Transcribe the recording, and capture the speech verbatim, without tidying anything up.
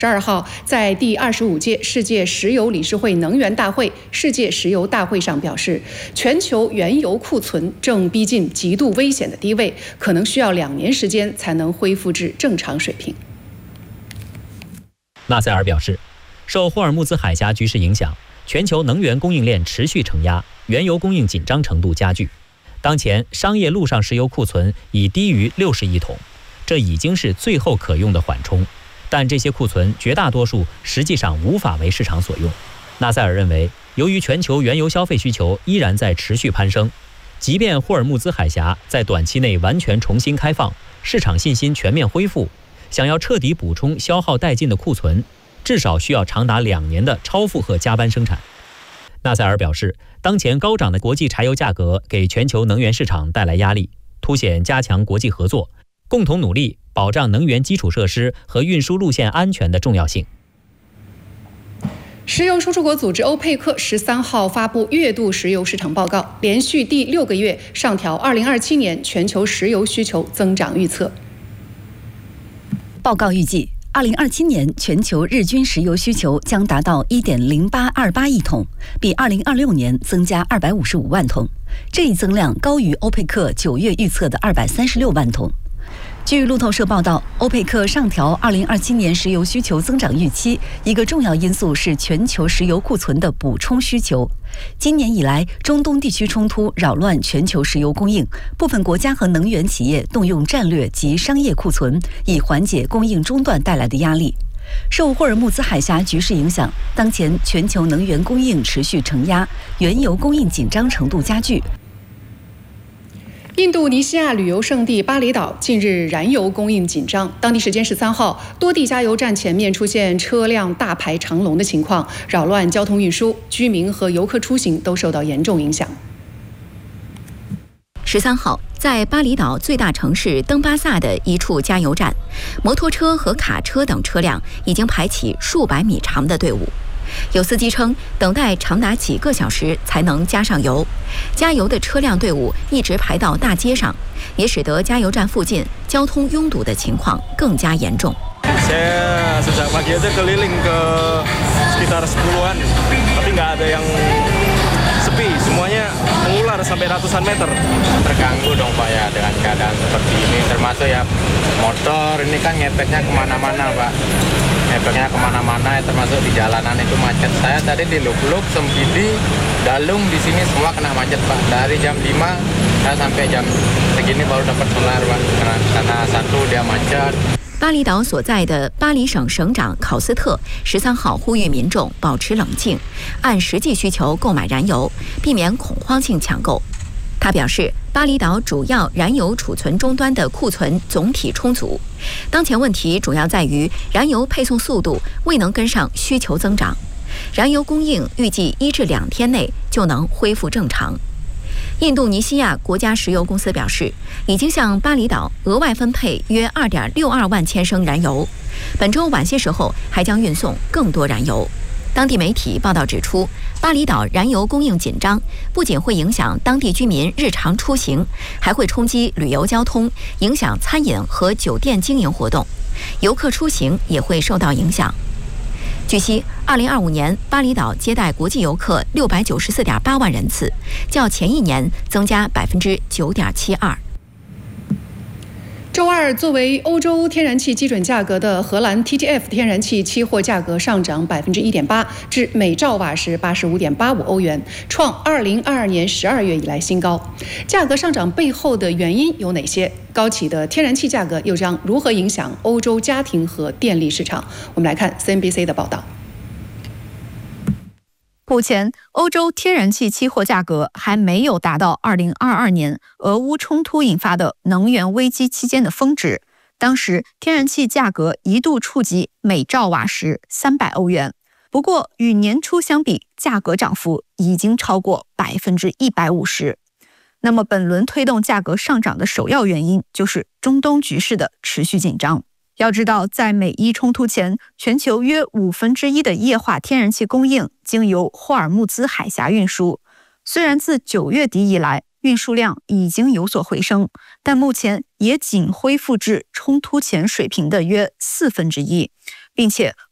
十二号，在第二十五届世界石油理事会能源大会世界石油大会上表示，全球原油库存正逼近极度危险的低位，可能需要两年时间才能恢复至正常水平。 纳塞尔表示，受霍尔木兹海峡局势影响，全球能源供应链持续承压，原油供应紧张程度加剧。当前商业陆上石油库存已低于六十亿桶，这已经是最后可用的缓冲。但这些库存绝大多数实际上无法为市场所用。纳塞尔认为，由于全球原油消费需求依然在持续攀升，即便霍尔木兹海峡在短期内完全重新开放，市场信心全面恢复，想要彻底补充消耗殆尽的库存，至少需要长达两年的超负荷加班生产。纳塞尔表示，当前高涨的国际柴油价格给全球能源市场带来压力，凸显加强国际合作，共同努力保障能源基础设施和运输路线安全的重要性。 石油输出国组织欧佩克十三号发布月度石油市场报告，连续第六个月上调二零二七年全球石油需求增长预测。 报告预计，二零二七年全球日均石油需求将达到 一点零八二八亿桶，比二零二六年增加二百五十五万桶，这一增量高于欧佩克九月预测的二百三十六万桶。据路透社报道，欧佩克上调二零二七年石油需求增长预期，一个重要因素是全球石油库存的补充需求。今年以来，中东地区冲突扰乱全球石油供应，部分国家和能源企业动用战略及商业库存，以缓解供应中断带来的压力。受霍尔木兹海峡局势影响，当前全球能源供应持续承压，原油供应紧张程度加剧。 印度尼西亚旅游胜地巴厘岛近日燃油供应紧张，当地时间十三号，多地加油站前面出现车辆大排长龙的情况，扰乱交通运输，居民和游客出行都受到严重影响。 十三号，在巴厘岛最大城市登巴萨的一处加油站，摩托车和卡车等车辆已经排起数百米长的队伍。有司机称，等待长达几个小时才能加上油，加油的车辆队伍一直排到大街上，也使得加油站附近交通拥堵的情况更加严重。 Saya sejak pagi aja keliling ke sekitar sepuluhan, tapi nggak ada yang sepi, semuanya mengular sampai ratusan meter. Terganggu dong Pak ya dengan keadaan seperti ini, termasuk ya motor ini kan ngepeknya kemana-mana Pak. Ngepeknya kemana-mana, termasuk di jalanan itu macet. Saya tadi di Luk-Luk, Sempidi, Dalung di sini semua kena macet Pak. Dari jam lima saya sampai jam segini baru dapat kelar Pak, karena, karena satu dia macet. 巴厘岛所在的巴厘省省长考斯特十三号呼吁民众保持冷静，按实际需求购买燃油，避免恐慌性抢购。他表示，巴厘岛主要燃油储存终端的库存总体充足，当前问题主要在于燃油配送速度未能跟上需求增长，燃油供应预计一至两天内就能恢复正常。印度尼西亚国家石油公司表示，已经向巴厘岛额外分配约 二点六二万千升燃油，本周晚些时候还将运送更多燃油。当地媒体报道指出，巴厘岛燃油供应紧张，不仅会影响当地居民日常出行，还会冲击旅游交通，影响餐饮和酒店经营活动，游客出行也会受到影响。据悉，二零二五年巴厘岛接待国际游客六百九十四点八万人次，较前一年增加百分之九点七二。 周二，作为欧洲天然气基准价格的荷兰 T T F 天然气期货价格上涨百分之一点八，至每兆瓦时八十五点八五欧元，创二零二二年十二月以来新高。价格上涨背后的原因有哪些？高企的天然气价格又将如何影响欧洲家庭和电力市场？我们来看 C N B C 的报道。 目前，欧洲天然气期货价格还没有达到二零二二年俄乌冲突引发的能源危机期间的峰值。当时，天然气价格一度触及每兆瓦时三百欧元。不过，与年初相比，价格涨幅已经超过百分之一百五十。那么，本轮推动价格上涨的首要原因就是中东局势的持续紧张。要知道，在美伊冲突前，全球约五分之一的液化天然气供应经由霍尔木兹海峡运输。虽然自九月底以来，运输量已经有所回升，但目前也仅恢复至冲突前水平的约四分之一，并且